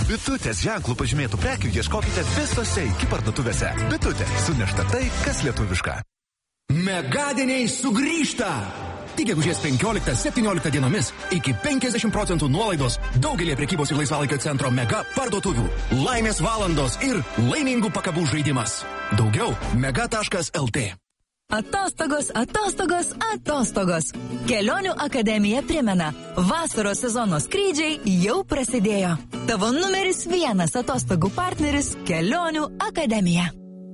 Bitutės ženklų pažymėtų prekių ieškokite visose iki parduotuvėse. Bitutė, sunešta tai, kas lietuviška. Megadieniai sugrįžta! Tik gegužės 15-17 dienomis iki 50% nuolaidos daugelį prekybos ir laisvalaikio centro Mega parduotuvių. Laimės valandos ir laimingų pakabų žaidimas. Daugiau mega.lt. Atostogos, atostogos, atostogos. Kelionių akademija primena, vasaros sezono skrydžiai jau prasidėjo. Tavo numeris 1 atostogų partneris – Kelionių akademija.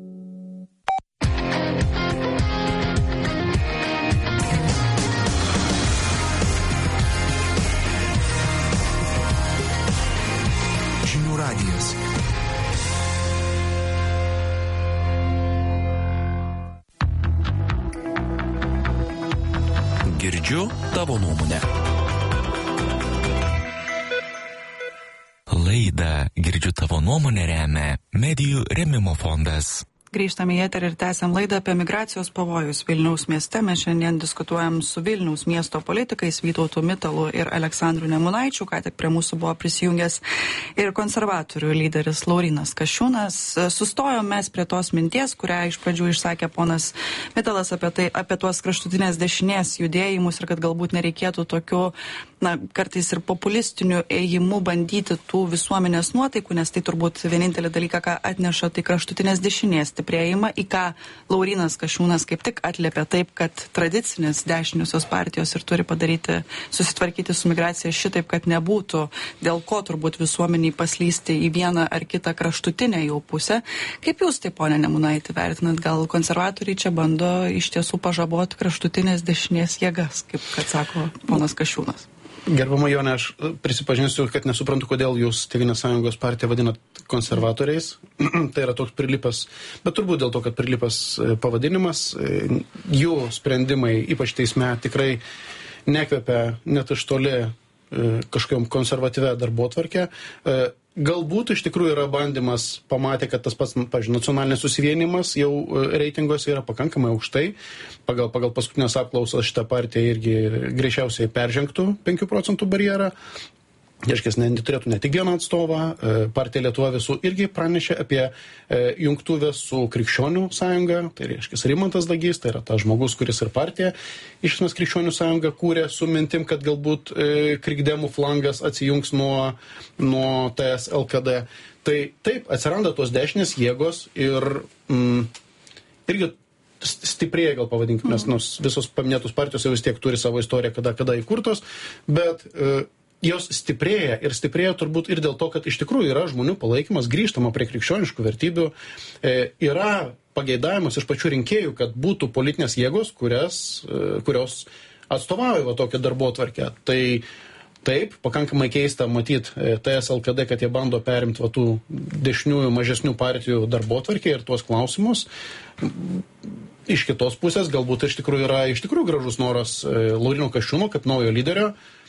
Žinių radijas. Girdžiu tavo nuomonę. Laidą Girdžiu tavo nuomonę remia Medijų rėmimo fondas. Grįžtame į eterį ir tęsiam laidą apie migracijos pavojus Vilniaus mieste. Mes šiandien diskutuojam su Vilniaus miesto politikais Vytautu Mitalu ir Aleksandru Nemunaičiu. Ką tik prie mūsų buvo prisijungęs ir konservatorių lyderis Laurynas Kasčiūnas. Sustojom mes prie tos minties, kurią iš pradžių išsakė ponas Mitalas apie tuos kraštutinės dešinės judėjimus ir kad galbūt nereikėtų tokiu, kartais ir populistiniu ėjimu bandyti tų visuomenės nuotaikų, nes tai turbūt vienintelį dalyką, ką atneša, tai kraštutinės dešinės stiprėjimą, į ką Laurynas Kasčiūnas kaip tik atliepia taip, kad tradicinės dešiniosios partijos ir turi susitvarkyti su migracija šitaip, kad nebūtų dėl ko turbūt visuomeniai paslysti į vieną ar kitą kraštutinę jau pusę. Kaip jūs tai, ponė Nemunaitį, vertinat? Gal konservatoriai čia bando iš tiesų pažaboti kraštutinės dešinės jėgas, kaip kad sako ponas Kasčiūnas? Gerbama Jonė, aš prisipažinsiu, kad nesuprantu, kodėl jūs Tėvynės sąjungos partiją vadinat konservatoriais. Tai yra toks prilipęs, bet turbūt dėl to, kad prilipęs pavadinimas, jų sprendimai, ypač teisme, tikrai nekvepia net iš toli kažkokiom konservatyvia darbotvarke. Galbūt iš tikrųjų yra bandymas, pamatė, kad tas pats, pavyzdžiui, nacionalinis susivienimas jau reitinguose yra pakankamai aukštai. Pagal paskutinės apklausas šitą partiją irgi greičiausiai peržengtų 5 procentų barjerą. Reiškia, neturėtų ne tik vieną atstovą. Partija Lietuva visų irgi pranešė apie jungtuvę su Krikščionių sąjunga. Tai reiškia, Rimantas Dagys, tai yra tas žmogus, kuris ir partija iš esmės Krikščionių sąjunga kūrė su mintim, kad galbūt krikdemų flangas atsijungs nuo TS LKD. Tai taip, atsiranda tos dešinės jėgos ir irgi stiprėja, gal pavadinkime, nes visos paminėtos partijos jau vis tiek turi savo istoriją, kada įkurtos, bet jos stiprėja ir stiprėja turbūt ir dėl to, kad iš tikrųjų yra žmonių palaikymas, grįžtama prie krikščioniškų vertybių, yra pageidavimas iš pačių rinkėjų, kad būtų politinės jėgos, kurios atstovauja tokią darbotvarkę. Tai taip, pakankamai keista matyti TS LKD, kad jie bando perimti tų dešiniųjų mažesnių partijų darbotvarkę ir tuos klausimus. Iš kitos pusės galbūt iš tikrųjų yra gražus noras Lauryno Kasčiūno kaip naujo lyderio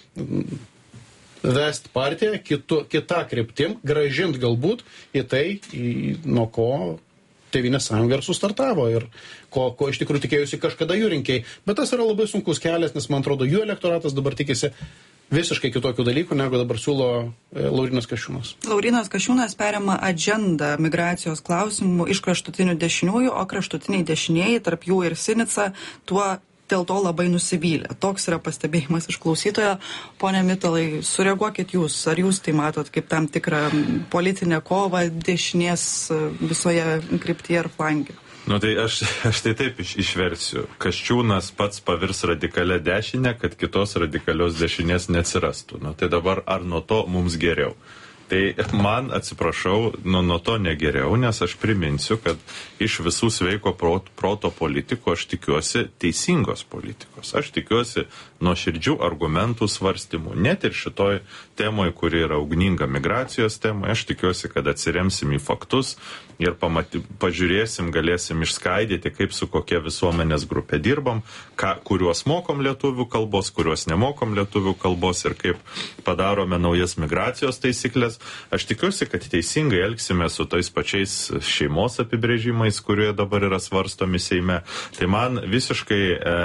vesti partiją kitą kryptim, gražint galbūt į tai, nuo ko Tėvynės sąjunga ir sustartavo ir ko iš tikrųjų tikėjusi kažkada jų rinkėjai. Bet tas yra labai sunkus kelias, nes man atrodo, jų elektoratas dabar tikisi visiškai kitokių dalykų, negu dabar siūlo Laurynas Kasčiūnas. Laurynas Kasčiūnas perima agendą migracijos klausimų iš kraštutinių dešiniųjų, o kraštutiniai dešinieji, tarp jų ir Sinica, dėl to labai nusivylė. Toks yra pastebėjimas iš klausytojo. Pone Mitalai, sureaguokit jūs. Ar jūs tai matot kaip tam tikrą politinę kovą dešinės visoje kryptyje ir flange? Tai aš tai taip išversiu. Kasčiūnas pats pavirs radikalę dešinę, kad kitos radikalios dešinės neatsirastų. Tai dabar ar nuo to mums geriau? Tai man, atsiprašau, nuo to negeriau, nes aš priminsiu, kad iš visų sveiko proto politikų aš tikiuosi teisingos politikos. Aš tikiuosi nuoširdžių argumentų svarstymų. Net ir šitoj temoje, kuri yra ugninga migracijos temoje, aš tikiuosi, kad atsiremsim į faktus ir pažiūrėsim, galėsim išskaidyti, kaip su kokia visuomenės grupė dirbam, kuriuos mokom lietuvių kalbos, kuriuos nemokom lietuvių kalbos ir kaip padarome naujas migracijos taisyklės. aš tikiuosi, kad teisingai elgsime su tais pačiais šeimos apibrėžimais, kurie dabar yra svarstomi Seime. Tai man visiškai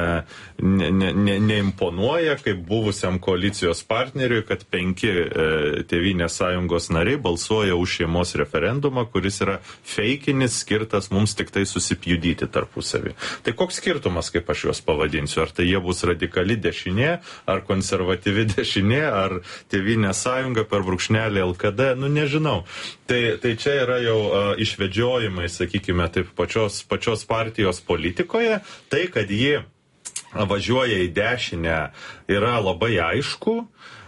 neimponuoja, kaip buvusiam koalicijos partneriui, kad 5 Tėvynės sąjungos nariai balsuoja už šeimos referendumą, kuris yra feikinis, skirtas mums tik tai susipjudyti tarpusavį. Tai koks skirtumas, kaip aš juos pavadinsiu? Ar tai jie bus radikali dešinė, ar konservatyvi dešinė, ar Tėvynės sąjunga per brūkšnelį LKD, nežinau. Tai čia yra jau išvedžiojimai, sakykime, taip pačios partijos politikoje. Tai, kad ji važiuoja į dešinę, yra labai aišku.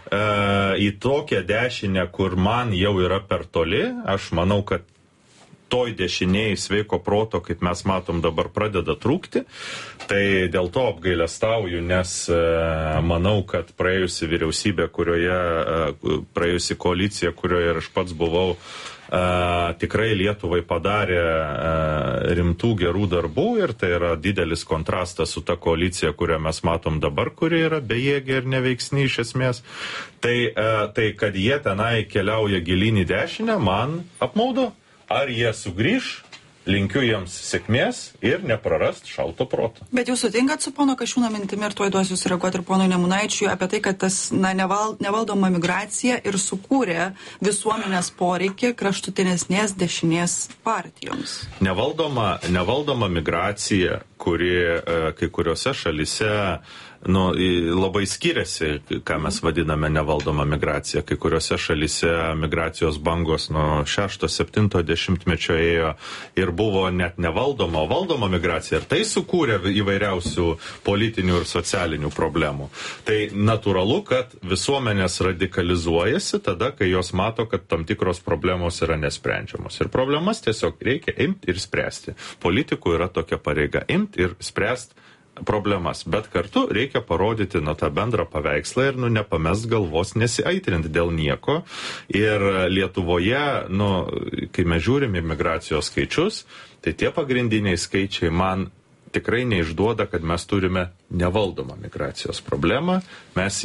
Į tokią dešinę, kur man jau yra per toli, aš manau, kad toj dešinėj sveiko proto, kaip mes matom, dabar pradeda trūkti. Tai dėl to apgailestauju, nes manau, kad praėjusi vyriausybė, praėjusi koalicija, kurioje ir aš pats buvau, tikrai Lietuvai padarė rimtų gerų darbų ir tai yra didelis kontrastas su ta koalicija, kurią mes matom dabar, kuri yra bejėgė ir neveiksni iš esmės. Tai kad jie tenai keliauja gilyn į dešinę, man apmaudo. Ar jie sugrįš, linkiu jiems sėkmės ir neprarast šalto proto. Bet jūs sutinkat su pono Kasčiūno mintimi ir tuoj duosiu sureaguoti ir ponui Nemunaičiui apie tai, kad tas nevaldoma migracija ir sukūrė visuomenės poreikį kraštutinesnės dešinės partijoms. Nevaldoma migracija, kuri kai kuriuose šalyse labai skiriasi, ką mes vadiname nevaldoma migracija. Kai kuriuose šalyse migracijos bangos nuo 6-7 dešimtmečio ėjo ir buvo net nevaldoma, o valdoma migracija. Ir tai sukūrė įvairiausių politinių ir socialinių problemų. Tai natūralu, kad visuomenės radikalizuojasi tada, kai jos mato, kad tam tikros problemos yra nesprendžiamos. Ir problemas tiesiog reikia imti ir spręsti. Politikų yra tokia pareiga imti ir spręsti problemas, bet kartu reikia parodyti tą bendrą paveikslą ir nepamest galvos, nesiaitrinti dėl nieko. Ir Lietuvoje, kai mes žiūrime migracijos skaičius, tai tie pagrindiniai skaičiai man tikrai neišduoda, kad mes turime nevaldomą migracijos problemą. Mes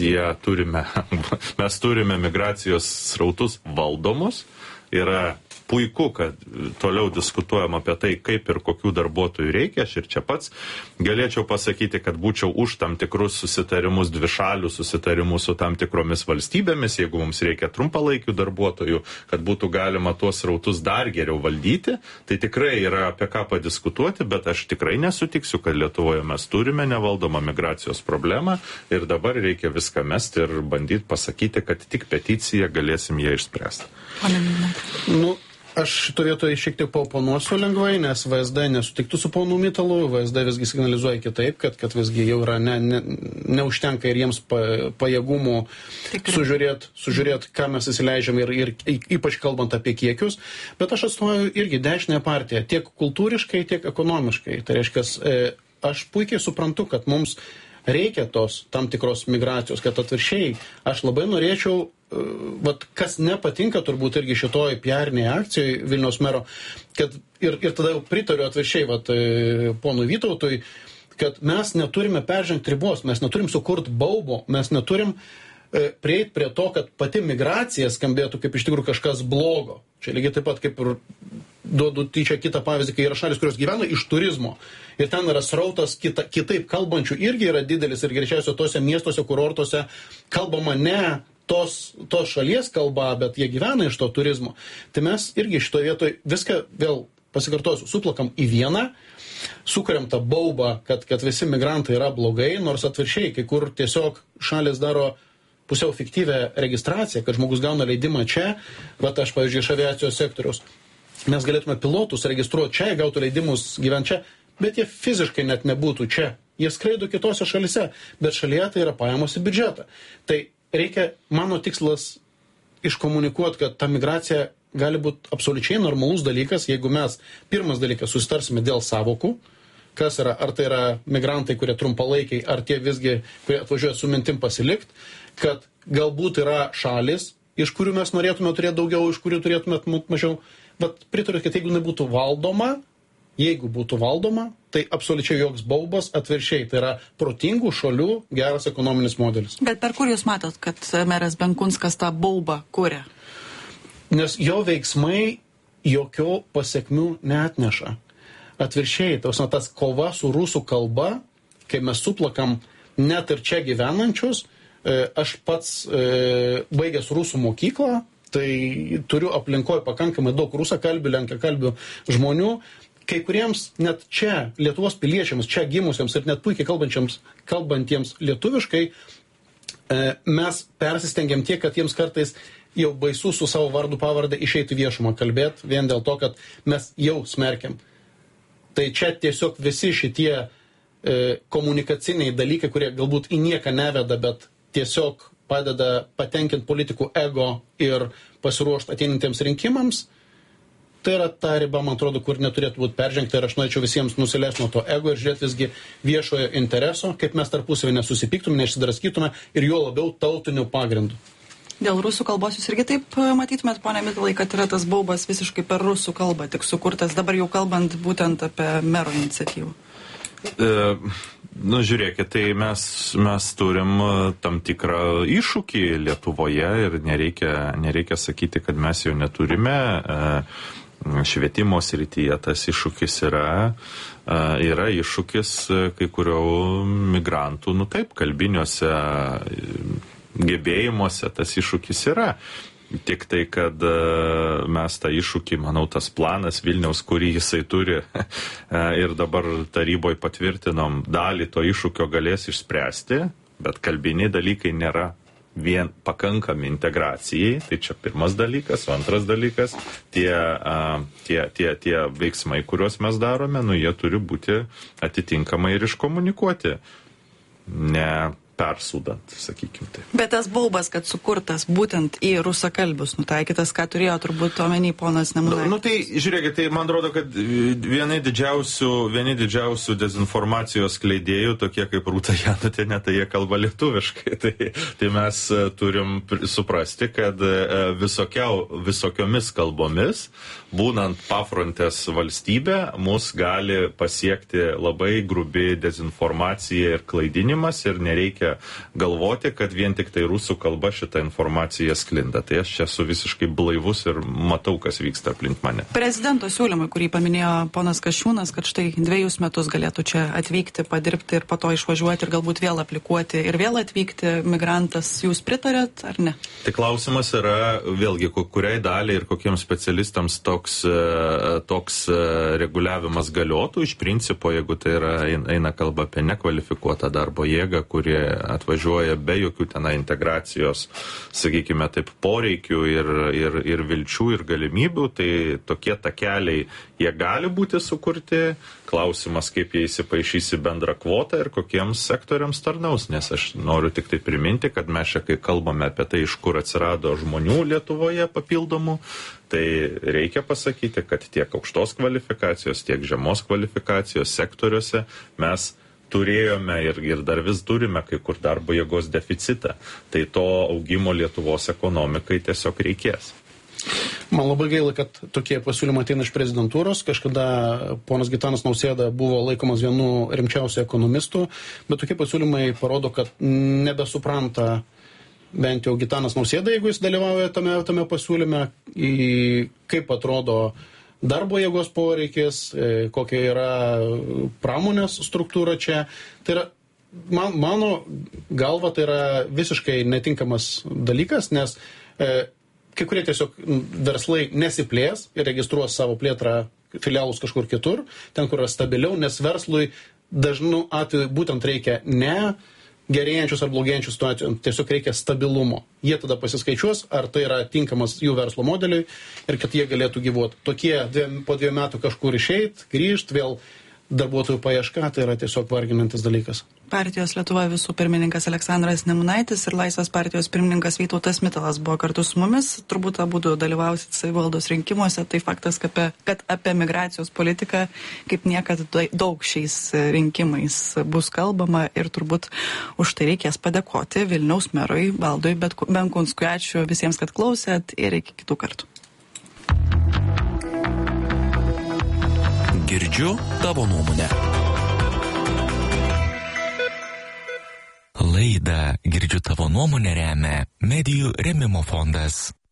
turime migracijos srautus valdomus. Yra puiku, kad toliau diskutuojam apie tai, kaip ir kokių darbuotojų reikia. Aš ir čia pats galėčiau pasakyti, kad būčiau už tam tikrus susitarimus, dvišalių susitarimus su tam tikromis valstybėmis, jeigu mums reikia trumpalaikių darbuotojų, kad būtų galima tuos srautus dar geriau valdyti. Tai tikrai yra apie ką padiskutuoti, bet aš tikrai nesutiksiu, kad Lietuvoje mes turime nevaldomą migracijos problemą ir dabar reikia viską mesti ir bandyti pasakyti, kad tik peticiją galėsim ją išspręsti. Aš šito vietoje šiek tiek paoponuosiu lengvai, nes VSD nesutiktų su ponu Mitalu, VSD visgi signalizuoja kitaip, kad visgi jau yra neužtenka ir jiems pajėgumų sužiūrėt, ką mes įsileidžiam ir ypač kalbant apie kiekius, bet aš atstovauju irgi dešinę partiją, tiek kultūriškai, tiek ekonomiškai. Tai reiškia, aš puikiai suprantu, kad mums reikia tos tam tikros migracijos, kad atviršiai aš labai norėčiau, kas nepatinka turbūt irgi šitoj PR-inėje akcijoje Vilniaus mero, kad ir tada jau pritariu atviršiai ponui Vytautui, kad mes neturime peržengti ribos, mes neturim sukurti baubo, mes neturim prieiti prie to, kad pati migracija skambėtų kaip iš tikrųjų kažkas blogo. Čia lygiai taip pat kaip ir duodu tyčia kitą pavyzdį, kai yra šalis, kurios gyvena iš turizmo ir ten yra srautas kitaip kalbančių irgi yra didelis ir greičiausiai tose miestuose, kurortuose kalbama ne tos šalies kalba, bet jie gyvena iš to turizmo. Tai mes irgi šitoje vietoje viską vėl pasikartosiu, suplakam į vieną, sukuriam tą baubą, kad visi migrantai yra blogai, nors atviršiai, kai kur tiesiog šalis daro pusiau fiktyvę registraciją, kad žmogus gauna leidimą čia, aš, pavyzdžiui, iš aviacijos sektoriaus. Mes galėtume pilotus registruoti čia, gautų leidimus gyventi čia, bet jie fiziškai net nebūtų čia. Jie skraido kitose šalise, bet šalyje tai yra pajamos į biudžetą. Tai reikia, mano tikslas, iškomunikuoti, kad ta migracija gali būti absoliučiai normalus dalykas, jeigu mes, pirmas dalykas, susitarsime dėl savokų, kas yra, ar tai yra migrantai, kurie trumpalaikiai, ar tie visgi, kurie atvažiuoja su mintim pasilikt, kad galbūt yra šalis, iš kurių mes norėtume turėti daugiau, iš kurių turėtume mažiau. Bet pritariu, kad jeigu būtų valdoma, tai absoliučiai joks baubas, atviršiai, tai yra protingų šalių geras ekonominis modelis. Bet per kur jūs matot, kad meras Benkunskas tą baubą kuria? Nes jo veiksmai jokio pasiekmių neatneša. Atvirkščiai, tas kova su rusų kalba, kai mes suplakam net ir čia gyvenančius, aš pats baigęs rusų mokyklą, tai turiu aplinkoje pakankamai daug rusakalbių, lenkakalbių žmonių, kai kuriems net čia Lietuvos piliečiams, čia gimusiems ir net puikiai kalbantiems lietuviškai, mes persistengiam tiek, kad jiems kartais jau baisu su savo vardu pavardę išeiti viešumą kalbėti, vien dėl to, kad mes jau smerkiam. Tai čia tiesiog visi šitie komunikaciniai dalykai, kurie galbūt į nieką neveda, bet tiesiog padeda patenkinti politikų ego ir pasiruošti ateinantiems rinkimams, tai yra ta riba, man atrodo, kur neturėtų būti peržengta ir aš norėčiau visiems nusileisti nuo to ego ir žiūrėti visgi viešojo intereso, kaip mes tarpusavį nesusipyktume, neišsidraskytume ir juo labiau tautiniu pagrindu. Dėl rusų kalbos jūs irgi taip matytumėt, ponia Mitalai, kad yra tas baubas visiškai per rusų kalbą tik sukurtas, dabar jau kalbant būtent apie mero iniciatyvą? Žiūrėkit, tai mes turim tam tikrą iššūkį Lietuvoje ir nereikia sakyti, kad mes jo neturime. Švietimo srityje tas iššūkis yra iššūkis kai kurių migrantų, taip, kalbiniuose gebėjimuose tas iššūkis yra. Tik tai, kad mes tą iššūkį, manau, tas planas Vilniaus, kurį jisai turi ir dabar taryboje patvirtinom, dalį to iššūkio galės išspręsti, bet kalbiniai dalykai nėra vien pakankami integracijai, tai čia pirmas dalykas, o antras dalykas, tie veiksmai, kuriuos mes darome, jie turi būti atitinkamai ir iškomunikuoti, ne persūdant, sakykime taip. Bet tas baubas, kad sukurtas būtent į rusakalbius nutaikytas, ką turėjo turbūt omeny ponas Nemunaitis. Tai žiūrėkit, tai man atrodo, kad vieni didžiausių dezinformacijos skleidėjų, tokie kaip Rūta Janutienė, tai jie kalba lietuviškai. Tai mes turim suprasti, kad visokiomis kalbomis, būnant pafrontės valstybė, mus gali pasiekti labai grubi dezinformacija ir klaidinimas ir nereikia galvoti, kad vien tik tai rusų kalba šitą informaciją sklinda. Tai aš čia esu visiškai blaivus ir matau, kas vyksta aplink mane. Prezidento siūlymai, kurį paminėjo ponas Kasčiūnas, kad štai 2 metus galėtų čia atvykti, padirbti ir po to išvažiuoti ir galbūt vėl aplikuoti ir vėl atvykti migrantas, jūs pritarėt ar ne? Tai klausimas yra vėlgi, kuriai daliai ir kokiems specialistams toks reguliavimas galiotų. Iš principo, jeigu tai eina kalba apie nekvalifikuotą darbo jėgą, kurie atvažiuoja be jokių tenai integracijos, sakykime taip, poreikių ir vilčių ir galimybių, tai tokie takeliai, jie gali būti sukurti. Klausimas, kaip jie įsipaišys į bendrą kvotą ir kokiems sektoriams tarnaus, nes aš noriu tik tai priminti, kad mes čia, kai kalbame apie tai, iš kur atsirado žmonių Lietuvoje papildomų, tai reikia pasakyti, kad tiek aukštos kvalifikacijos, tiek žemos kvalifikacijos sektoriuose mes turėjome ir dar vis turime kai kur darbo jėgos deficitą. Tai to augimo Lietuvos ekonomikai tiesiog reikės. Man labai gaila, kad tokie pasiūlymai ateina iš prezidentūros. Kažkada ponas Gitanas Nausėda buvo laikomas vienu rimčiausių ekonomistų, bet tokie pasiūlymai parodo, kad nebesupranta bent jau Gitanas Nausėda, jeigu jis dalyvauja tame pasiūlyme, kaip atrodo darbo jėgos poreikis, kokia yra pramonės struktūra čia. Tai yra, mano galva, tai yra visiškai netinkamas dalykas, nes kai kurie tiesiog verslai nesiplės ir registruos savo plėtrą filialus kažkur kitur, ten, kur yra stabiliau, nes verslui dažnu atveju būtent reikia ne gerėjančius ar blogėjančių situacijų, tiesiog reikia stabilumo. Jie tada pasiskaičiuos, ar tai yra tinkamas jų verslo modeliui ir kad jie galėtų gyvuoti. Tokie po 2 metų kažkur išeit, grįžt, vėl darbuotojų paieška, tai yra tiesiog varginantis dalykas. Partijos Lietuva visų pirmininkas Aleksandras Nemunaitis ir Laisvės partijos pirmininkas Vytautas Mitalas buvo kartu su mumis. Turbūt abudu dalyvausit savivaldos rinkimuose. Tai faktas, kad apie migracijos politiką kaip niekad daug šiais rinkimais bus kalbama ir turbūt už tai reikės padėkoti Vilniaus merui Valdui Benkunskui. Ačiū visiems, kad klausėt ir iki kitų kartų. Girdžiu tavo nuomonę. Laidą Girdžiu tavo nuomonę remia Medijų rėmimo fondas.